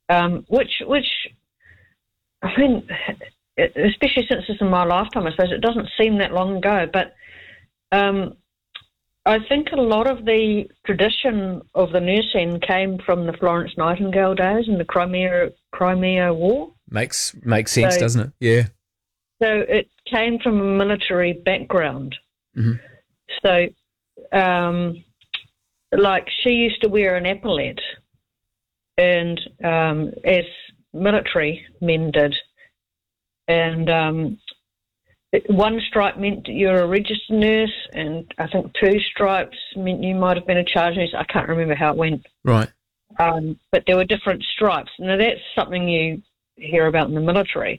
which I mean, especially since it's in my lifetime, I suppose it doesn't seem that long ago, but I think a lot of the tradition of the nursing came from the Florence Nightingale days and the Crimea War. Makes sense, doesn't it? Yeah. So it came from a military background. Mm-hmm. So, like, she used to wear an epaulette, and as military men did, and one stripe meant you're a registered nurse, and I think 2 stripes meant you might have been a charge nurse. I can't remember how it went. Right. But there were different stripes. Now, that's something you hear about in the military.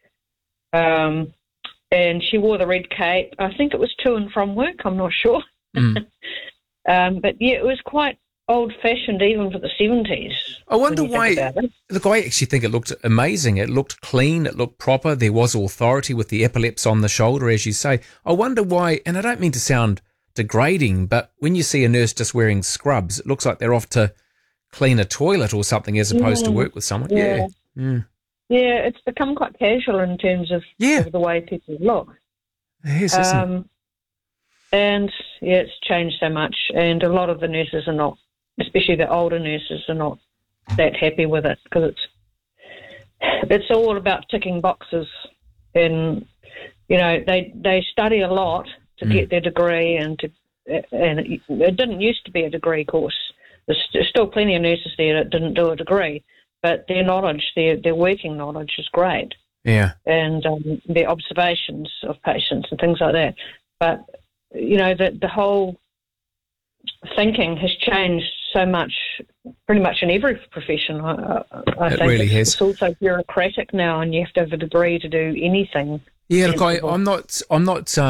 And she wore the red cape. I think it was to and from work. I'm not sure. Mm. But, yeah, it was quite old-fashioned even for the 70s. I wonder why. Look, I actually think it looked amazing. It looked clean. It looked proper. There was authority with the epaulets on the shoulder, as you say. I wonder why, and I don't mean to sound degrading, but when you see a nurse just wearing scrubs, it looks like they're off to clean a toilet or something as opposed to work with someone. Yeah. Mm. Yeah, it's become quite casual in terms of the way people look. Yes, isn't it? And, yeah, it's changed so much, and a lot of the nurses are not, especially the older nurses, are not that happy with it because it's all about ticking boxes, and you know they study a lot to get their degree, and it didn't used to be a degree course. There's still plenty of nurses there that didn't do a degree, but their knowledge, their working knowledge, is great. Yeah, and their observations of patients and things like that. But you know the whole thinking has changed so much, pretty much in every profession. I it think really has. It's also bureaucratic now, and you have to have a degree to do anything. Yeah, look, I'm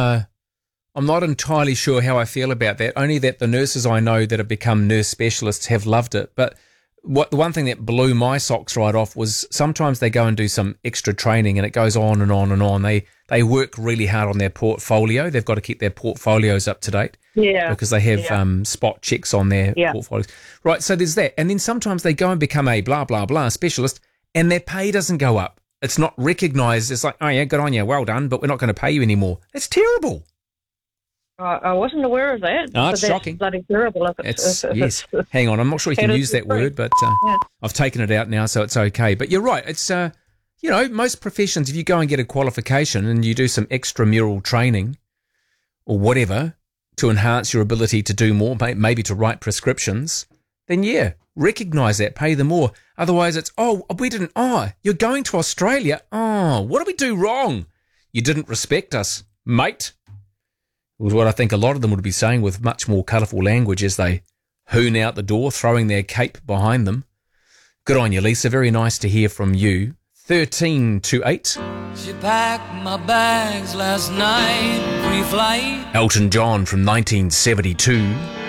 not entirely sure how I feel about that. Only that the nurses I know that have become nurse specialists have loved it. But the one thing that blew my socks right off was sometimes they go and do some extra training, and it goes on and on and on. They work really hard on their portfolio. They've got to keep their portfolios up to date. Yeah. Because they have spot checks on their portfolios. Right, so there's that. And then sometimes they go and become a blah, blah, blah specialist, and their pay doesn't go up. It's not recognised. It's like, oh, yeah, good on you, well done, but we're not going to pay you anymore. That's terrible. I wasn't aware of that. Oh, it's shocking. Bloody terrible. Yes. Hang on, I'm not sure you can use that word, but I've taken it out now, so it's okay. But you're right. It's, you know, most professions, if you go and get a qualification and you do some extramural training or whatever to enhance your ability to do more, maybe to write prescriptions, then yeah, recognise that, pay them more. Otherwise it's, you're going to Australia. Oh, what did we do wrong? You didn't respect us, mate. Was what I think a lot of them would be saying with much more colourful language as they hoon out the door, throwing their cape behind them. Good on you, Lisa. Very nice to hear from you. 13 to 8. She packed my bags last night, pre-flight. Elton John from 1972.